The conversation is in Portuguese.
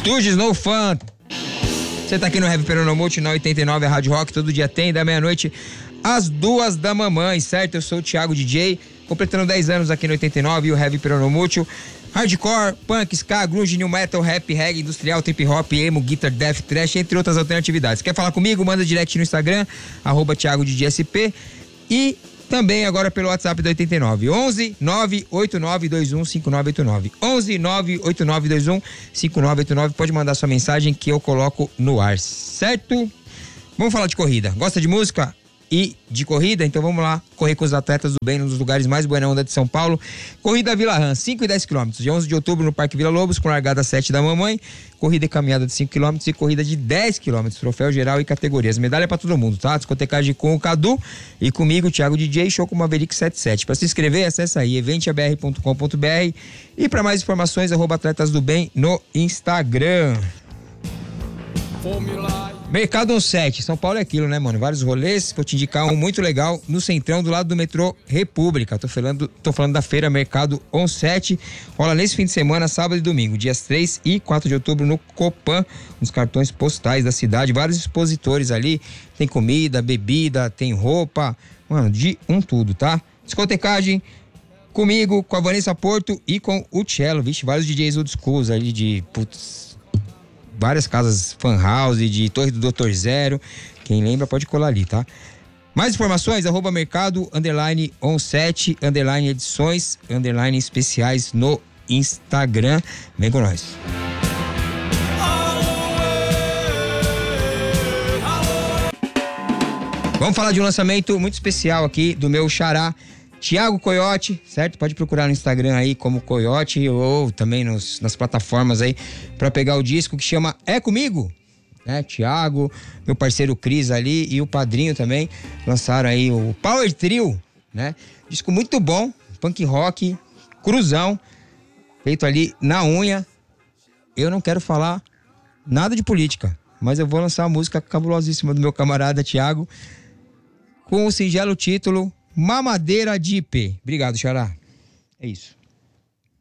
Stooges, No Fun. Você tá aqui no Heavy Peronomútil, na 89, a Rádio Rock, todo dia tem, da meia-noite às 2 da mamãe, certo? Eu sou o Thiago DJ, completando 10 anos aqui no 89 e o Heavy Peronomútil. Hardcore, punk, ska, grunge, new metal, rap, reggae, industrial, trip hop, emo, guitar, death, thrash, entre outras alternatividades. Quer falar comigo? Manda direct no Instagram, @ThiagoDJSP, e também agora pelo WhatsApp do 89, 11 98921 5989. 11 98921 5989. Pode mandar sua mensagem que eu coloco no ar, certo? Vamos falar de corrida. Gosta de música e de corrida? Então vamos lá, correr com os atletas do bem, num dos lugares mais buena onda de São Paulo. Corrida Vila Rã, 5 e 10 km, dia 11 de outubro no Parque Vila Lobos, com largada às 7 da mamãe, corrida e caminhada de 5 km e corrida de 10 km, troféu geral e categorias. Medalha pra todo mundo, tá? Discotecagem com o Cadu e comigo, Thiago DJ, show com o Maverick 77. Pra se inscrever, acessa aí, eventabr.com.br, e pra mais informações, @atletas do bem no Instagram. Mercado 17, São Paulo é aquilo, né, mano? Vários rolês, vou te indicar um muito legal no centrão do lado do metrô República. Tô falando da feira Mercado 17, rola nesse fim de semana, sábado e domingo, dias 3 e 4 de outubro no Copan, nos cartões postais da cidade, vários expositores ali, tem comida, bebida, tem roupa, mano, de um tudo, tá? Discotecagem comigo, com a Vanessa Porto e com o Cello, vixe, vários DJs old schools ali de, várias casas fan house, de Torre do Dr. Zero. Quem lembra pode colar ali, tá? Mais informações, @mercado, _17, _edições, _especiais no Instagram. Vem com nós. Vamos falar de um lançamento muito especial aqui do meu xará, Thiago Coyote, certo? Pode procurar no Instagram aí como Coyote, ou também nas plataformas aí, pra pegar o disco que chama É Comigo, né? Thiago, meu parceiro Cris ali e o padrinho também lançaram aí o Power Trio, né? Disco muito bom, punk rock, cruzão, feito ali na unha. Eu não quero falar nada de política, mas eu vou lançar uma música cabulosíssima do meu camarada Thiago, com o singelo título Mamadeira de IP. Obrigado, xará. É isso.